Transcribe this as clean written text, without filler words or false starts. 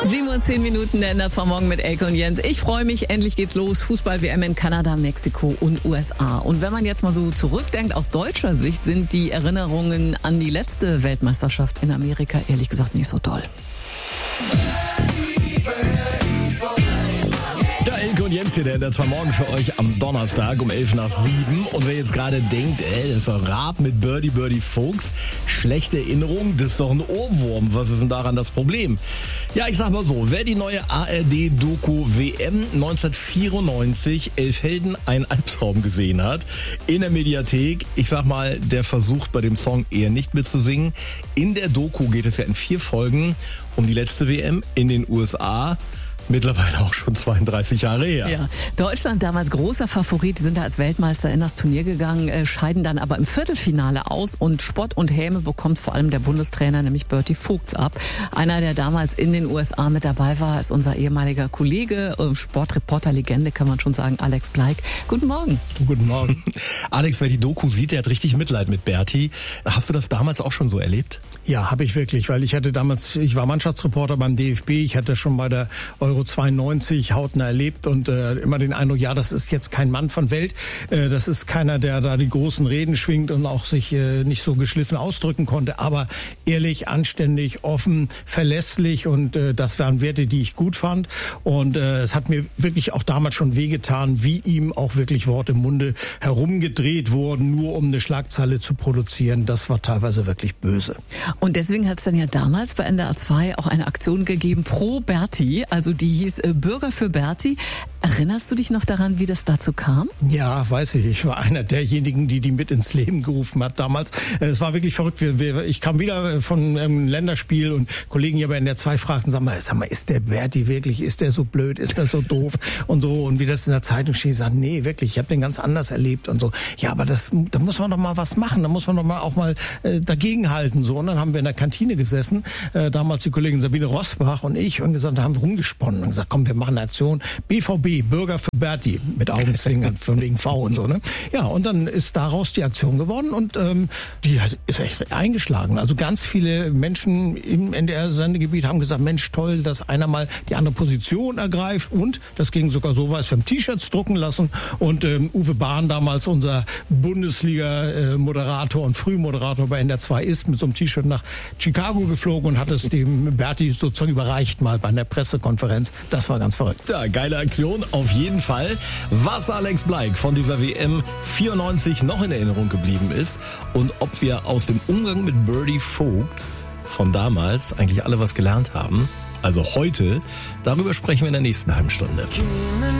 7:10 der ändert zwar morgen mit Elke und Jens. Ich freue mich, endlich geht's los. Fußball-WM in Kanada, Mexiko und USA. Und wenn man jetzt mal so zurückdenkt, aus deutscher Sicht sind die Erinnerungen an die letzte Weltmeisterschaft in Amerika ehrlich gesagt nicht so toll. Und Jens hier, der ändert zwar morgen für euch am Donnerstag um 6:11. Und wer jetzt gerade denkt, das ist doch Raab mit Birdie Fuchs, schlechte Erinnerung, das ist doch ein Ohrwurm. Was ist denn daran das Problem? Ja, ich sag mal so, wer die neue ARD-Doku WM 1994, Elfhelden, ein Albtraum gesehen hat, in der Mediathek, ich sag mal, der versucht bei dem Song eher nicht mitzusingen. In der Doku geht es ja in 4 Folgen um die letzte WM in den USA. Mittlerweile auch schon 32 Jahre her. Ja, Deutschland damals großer Favorit, sind da als Weltmeister in das Turnier gegangen, scheiden dann aber im Viertelfinale aus und Spott und Häme bekommt vor allem der Bundestrainer, nämlich Berti Vogts, ab. Einer, der damals in den USA mit dabei war, ist unser ehemaliger Kollege, Sportreporter-Legende, kann man schon sagen, Alex Bleik. Guten Morgen. Guten Morgen. Alex, wer die Doku sieht, der hat richtig Mitleid mit Berti. Hast du das damals auch schon so erlebt? Ja, habe ich wirklich, weil ich war Mannschaftsreporter beim DFB, ich hatte schon bei der Euro 92 hautnah erlebt und immer den Eindruck, ja, das ist jetzt kein Mann von Welt, das ist keiner, der da die großen Reden schwingt und auch sich nicht so geschliffen ausdrücken konnte, aber ehrlich, anständig, offen, verlässlich und das waren Werte, die ich gut fand und es hat mir wirklich auch damals schon wehgetan, wie ihm auch wirklich Worte im Munde herumgedreht wurden, nur um eine Schlagzeile zu produzieren, das war teilweise wirklich böse. Und deswegen hat es dann ja damals bei NDR 2 auch eine Aktion gegeben pro Berti, also die hieß Bürger für Berti. Erinnerst du dich noch daran, wie das dazu kam? Ja, weiß ich. Ich war einer derjenigen, die mit ins Leben gerufen hat damals. Es war wirklich verrückt. Ich kam wieder von einem Länderspiel und Kollegen hier bei NDR 2 fragten, sag mal, ist der Berti wirklich, ist der so blöd, ist der so doof und so. Und wie das in der Zeitung steht, ich sag, nee, wirklich, ich habe den ganz anders erlebt und so. Ja, aber da muss man doch mal was machen, da muss man doch mal auch mal dagegenhalten. So. Und dann haben wir in der Kantine gesessen, damals die Kollegin Sabine Rosbach und ich, und gesagt, haben rumgesponnen und gesagt, komm, wir machen eine Aktion, BVB, Bürger für Berti, mit Augenzwinkern von wegen V und so, ne? Ja, und dann ist daraus die Aktion geworden und die ist echt eingeschlagen. Also ganz viele Menschen im NDR-Sendegebiet haben gesagt, Mensch, toll, dass einer mal die andere Position ergreift und das ging sogar so weit, wir haben T-Shirts drucken lassen und Uwe Bahn, damals unser Bundesliga-Moderator und Frühmoderator bei NDR 2 ist mit so einem T-Shirt nach Chicago geflogen und hat es dem Berti sozusagen überreicht mal bei einer Pressekonferenz. Das war ganz verrückt. Ja, geile Aktion, auf jeden Fall. Was Alex Bleik von dieser WM 94 noch in Erinnerung geblieben ist und ob wir aus dem Umgang mit Berti Vogts von damals eigentlich alle was gelernt haben, also heute, darüber sprechen wir in der nächsten halben Stunde.